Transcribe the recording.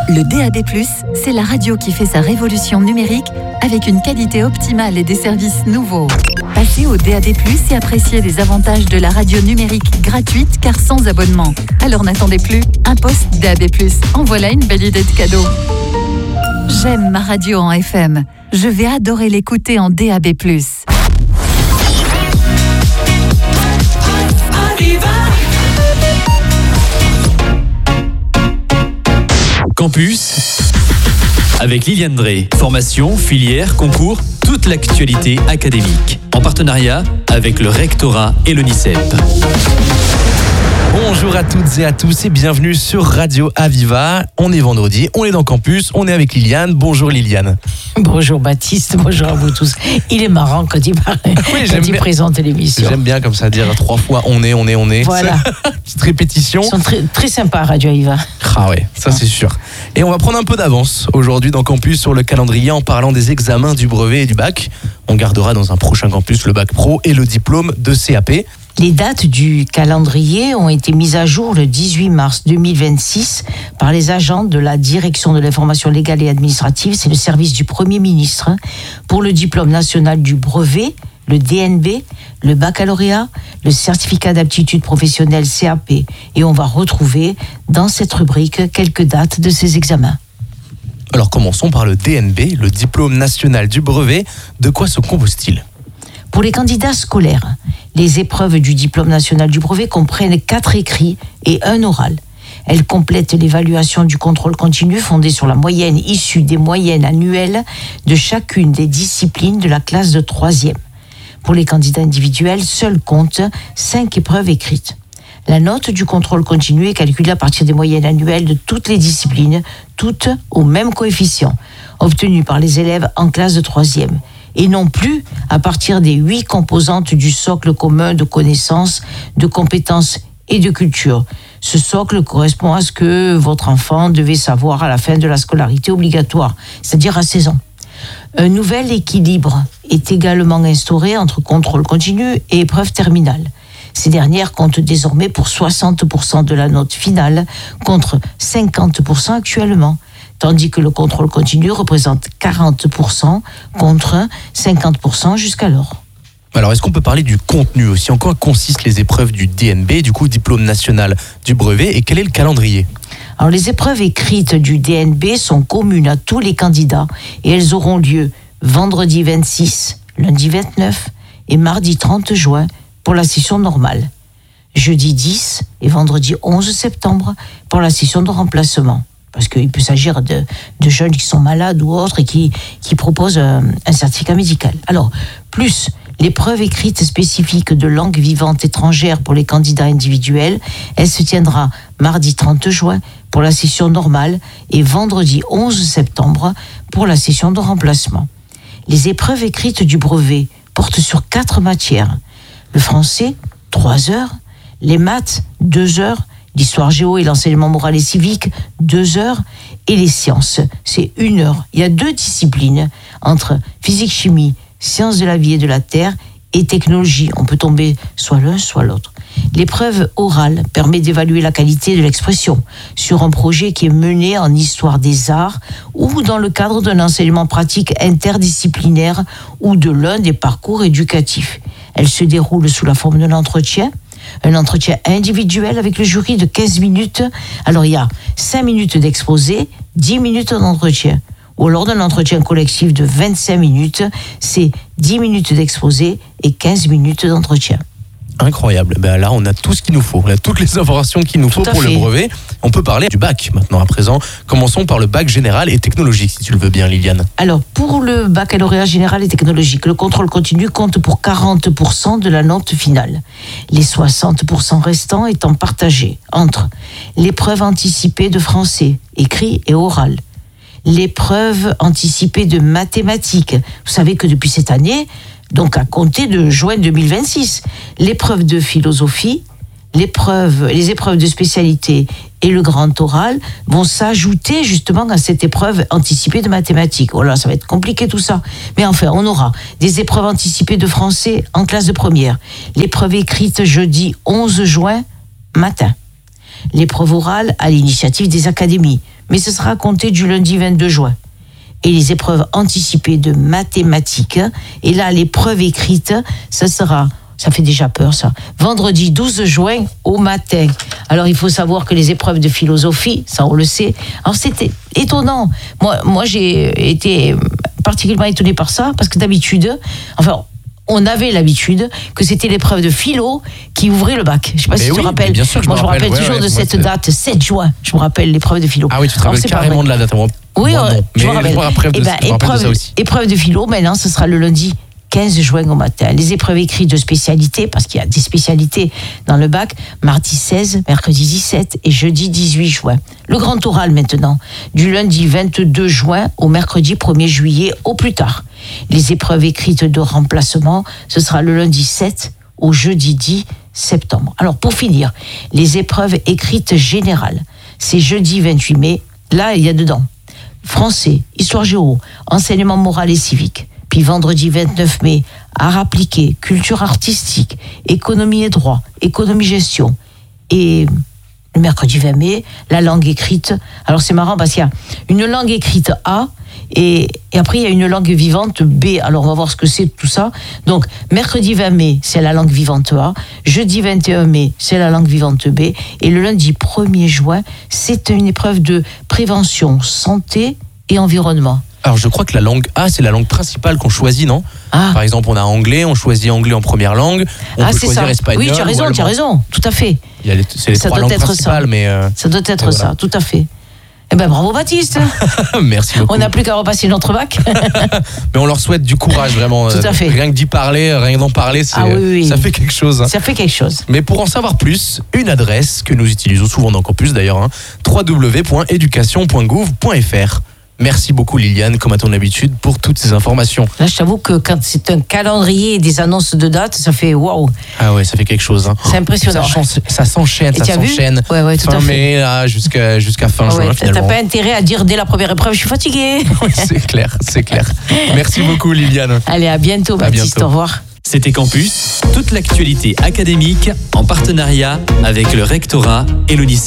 Le DAB+, c'est la radio qui fait sa révolution numérique avec une qualité optimale et des services nouveaux. Passez au DAB+, et appréciez les avantages de la radio numérique gratuite car sans abonnement. Alors n'attendez plus, un poste DAB+. En voilà une belle idée de cadeau. J'aime ma radio en FM. Je vais adorer l'écouter en DAB+. Campus avec Liliane Drey. Formation, filière, concours, toute l'actualité académique. En partenariat avec le rectorat et le NICEP. Bonjour à toutes et à tous et bienvenue sur Radio Aviva. On est vendredi, on est dans Campus, on est avec Liliane. Bonjour Liliane. Bonjour Baptiste, bonjour à vous tous. Il est marrant quand il parle, quand il présente l'émission. J'aime bien comme ça dire 3 fois on est. Voilà. Petite répétition. Ils sont très, très sympas à Radio Aviva. Ah ouais, ça c'est sûr. Et on va prendre un peu d'avance aujourd'hui dans Campus sur le calendrier en parlant des examens du brevet et du bac. On gardera dans un prochain Campus le bac pro et le diplôme de CAP. Les dates du calendrier ont été mises à jour le 18 mars 2026 par les agents de la Direction de l'information légale et administrative, c'est le service du Premier ministre, pour le diplôme national du brevet, le DNB, le baccalauréat, le certificat d'aptitude professionnelle CAP. Et on va retrouver dans cette rubrique quelques dates de ces examens. Alors commençons par le DNB, le diplôme national du brevet. De quoi se compose-t-il ? Pour les candidats scolaires, les épreuves du diplôme national du brevet comprennent 4 écrits et 1 oral. Elles complètent l'évaluation du contrôle continu fondée sur la moyenne issue des moyennes annuelles de chacune des disciplines de la classe de 3e. Pour les candidats individuels, seuls comptent 5 épreuves écrites. La note du contrôle continu est calculée à partir des moyennes annuelles de toutes les disciplines, toutes au même coefficient, obtenues par les élèves en classe de 3e. Et non plus à partir des 8 composantes du socle commun de connaissances, de compétences et de culture. Ce socle correspond à ce que votre enfant devait savoir à la fin de la scolarité obligatoire, c'est-à-dire à 16 ans. Un nouvel équilibre est également instauré entre contrôle continu et épreuve terminale. Ces dernières comptent désormais pour 60% de la note finale contre 50% actuellement. Tandis que le contrôle continu représente 40% contre 50% jusqu'alors. Alors, est-ce qu'on peut parler du contenu aussi ? En quoi consistent les épreuves du DNB, du coup diplôme national du brevet, et quel est le calendrier ? Alors, les épreuves écrites du DNB sont communes à tous les candidats et elles auront lieu vendredi 26, lundi 29 et mardi 30 juin pour la session normale. Jeudi 10 et vendredi 11 septembre pour la session de remplacement. Parce qu'il peut s'agir de jeunes qui sont malades ou autres et qui proposent un certificat médical. Alors, plus l'épreuve écrite spécifique de langue vivante étrangère pour les candidats individuels, elle se tiendra mardi 30 juin pour la session normale et vendredi 11 septembre pour la session de remplacement. Les épreuves écrites du brevet portent sur 4 matières. Le français, 3 heures. Les maths, 2 heures. L'histoire géo et l'enseignement moral et civique, 2 heures. Et les sciences, c'est 1 heure. Il y a 2 disciplines entre physique-chimie, sciences de la vie et de la terre et technologie. On peut tomber soit l'un, soit l'autre. L'épreuve orale permet d'évaluer la qualité de l'expression sur un projet qui est mené en histoire des arts ou dans le cadre d'un enseignement pratique interdisciplinaire ou de l'un des parcours éducatifs. Elle se déroule sous la forme d'un entretien. Un entretien individuel avec le jury de 15 minutes. Alors, il y a 5 minutes d'exposé, 10 minutes d'entretien. Ou lors d'un entretien collectif de 25 minutes, c'est 10 minutes d'exposé et 15 minutes d'entretien. Incroyable. Ben là, on a tout ce qu'il nous faut. On a toutes les informations qu'il nous faut pour le brevet. On peut parler du bac maintenant à présent. Commençons par le bac général et technologique, si tu le veux bien, Liliane. Alors, pour le baccalauréat général et technologique, le contrôle continu compte pour 40% de la note finale. Les 60% restants étant partagés entre l'épreuve anticipée de français, écrit et oral, l'épreuve anticipée de mathématiques. Vous savez que depuis cette année, donc à compter de juin 2026, l'épreuve de philosophie, les épreuves de spécialité et le grand oral vont s'ajouter justement à cette épreuve anticipée de mathématiques. Oh là, ça va être compliqué tout ça. Mais enfin, on aura des épreuves anticipées de français en classe de première, l'épreuve écrite jeudi 11 juin matin, l'épreuve orale à l'initiative des académies, mais ce sera compté du lundi 22 juin. Et les épreuves anticipées de mathématiques, et là, l'épreuve écrite, ça fait déjà peur, ça. Vendredi 12 juin au matin. Alors, il faut savoir que les épreuves de philosophie, ça, on le sait. Alors, c'était étonnant. Moi, j'ai été particulièrement étonnée par ça, parce que d'habitude, on avait l'habitude que c'était l'épreuve de philo qui ouvrait le bac. Je ne sais pas si tu te rappelles. Bien sûr que moi, je me rappelle toujours de cette date, 7 juin. Je me rappelle l'épreuve de philo. Ah oui, tu te rappelles carrément de la date. Oui, je me rappelle. Épreuve de philo, maintenant, ce sera le lundi 15 juin au matin. Les épreuves écrites de spécialité, parce qu'il y a des spécialités dans le bac, mardi 16, mercredi 17 et jeudi 18 juin. Le grand oral maintenant, du lundi 22 juin au mercredi 1er juillet au plus tard. Les épreuves écrites de remplacement, ce sera le lundi 7 au jeudi 10 septembre. Alors pour finir, les épreuves écrites générales, c'est jeudi 28 mai, là il y a dedans français, histoire géo, enseignement moral et civique. Puis vendredi 29 mai, art appliqué, culture artistique, économie et droit, économie-gestion. Et le mercredi 20 mai, la langue écrite. Alors c'est marrant parce qu'il y a une langue écrite A et après il y a une langue vivante B. Alors on va voir ce que c'est tout ça. Donc mercredi 20 mai, c'est la langue vivante A. Jeudi 21 mai, c'est la langue vivante B. Et le lundi 1er juin, c'est une épreuve de prévention, santé et environnement. Alors je crois que la langue A, c'est la langue principale qu'on choisit, non ? Par exemple, on a anglais, on choisit anglais en première langue, on peut choisir espagnol. Oui, tu as raison, tout à fait. C'est les trois langues principales, mais... Ça doit être ça, tout à fait. Eh ben bravo Baptiste. Merci beaucoup. On n'a plus qu'à repasser notre bac. Mais on leur souhaite du courage, vraiment. Tout à fait. Rien que d'y parler, rien d'en parler, ça fait quelque chose. Ça fait quelque chose. Mais pour en savoir plus, une adresse que nous utilisons souvent dans Campus d'ailleurs, www.education.gouv.fr. Merci beaucoup Liliane, comme à ton habitude, pour toutes ces informations. Là, je t'avoue que quand c'est un calendrier et des annonces de dates, ça fait waouh. Ah ouais, ça fait quelque chose. C'est impressionnant. Ça s'enchaîne. Ouais, tout fin à fait. mai là, jusqu'à fin juin finalement. T'as pas intérêt à dire dès la première épreuve, je suis fatiguée. Oui, c'est clair. Merci beaucoup Liliane. Allez, à bientôt Baptiste, au revoir. C'était Campus, toute l'actualité académique en partenariat avec le rectorat et le lycée.